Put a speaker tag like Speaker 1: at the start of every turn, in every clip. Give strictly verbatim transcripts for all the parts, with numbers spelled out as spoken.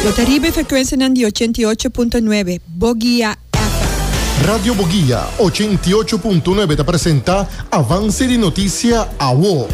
Speaker 1: Lotaribe frequenza di ochenta y ocho punto nueve, Boguía F M.
Speaker 2: Radio Boguía ochenta y ocho punto nueve te presenta Avance de Noticia A W O.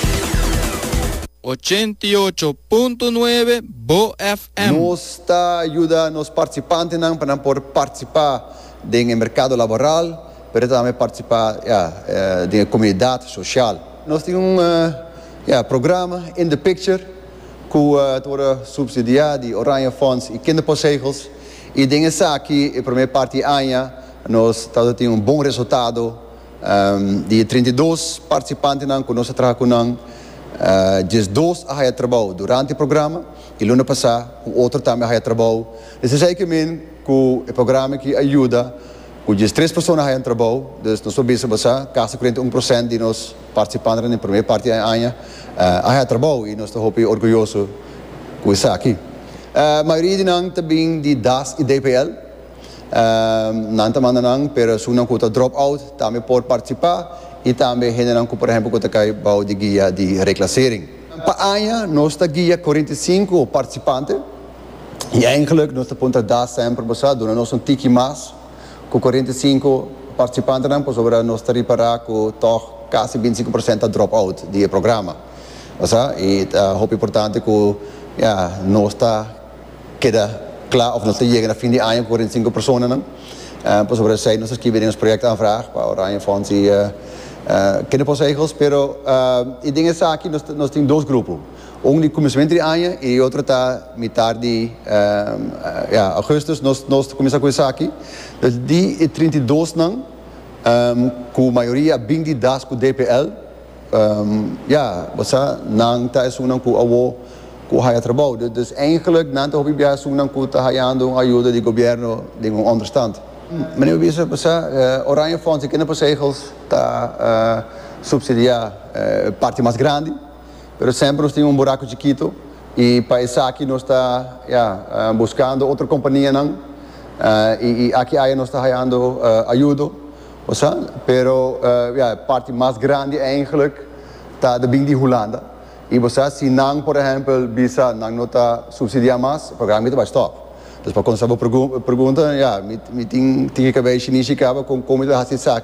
Speaker 3: ochenta y ocho punto nueve Bo F M.
Speaker 4: Nos está ayuda nos participantes para poder participar del mercado laboral, pero también participar ja, de la comunidad social. Nos tenemos un uh, ja, programa in the picture que uh, wordt subsidiado de Oranje Fonds e kinderpostzegels. E dingen aqui, a primeira parte año, nós temos um bom resultado. Um, de trinta y dos participantes que nós trabalhamos, uh, dois a trabalho durante o programa e no ano passado o outro também a trabalho. Isso é que o programa que ajuda com três pessoas a trabalho, então nós sabemos que quase quarenta e um por cento de nós participantes na primeira parte do ano a trabalho e nós estamos orgulhosos com isso aqui. A maioria de nós também de D A S e D P L, não também não, mas se não conta drop-out também pode participar e também generam, por exemplo, conta que é de guia de reclassering. Para a ano nós estamos guia quarenta e cinco participantes e eigenlijk nós estamos a dar sempre para nós um tique mais com quarenta e cinco participantes, pois agora nós estamos reparar com toch quase vinte e cinco por cento de dropout do programa. E é importante que ja, nós está queda claro, of nós chegamos no fim de ano com quarenta e cinco pessoas, não? Pois agora sei nós escrevemos um projeto aanvraag para Oranje Fonds e kinderpostzegels, pero e dingen é aqui nós nós temos dois grupos. Um de começamento de ano e outro está metade de uh, ja, augustus, nós, nós começamos com isso aqui. Então, de trinta e dois não, um, com a maioria bem de D A S com D P L, um, ja, você não está isso com a O, com o trabalho. Então, eigenlijk, não está hobby isso não com está havendo ajuda do governo de um understand. Meneer Wiese, você Oranje Fonds e kinderpostzegels está uh, subsidiar uh, parte mais grande. Pero sempre nós temos um buraco chiquito e para isso aqui nós está yeah, uh, buscando outra companhia não uh, e, e aqui aí nós está ganhando uh, ajuda, pero uh, yeah, parte mais grande eigenlijk está de bem de Holanda e você se não por exemplo bisa não está subsidiar mais o programa vai stop. Então para quando você pergunta, yeah, me me tem tem que ver chinês acaba com como ele faz isso aqui.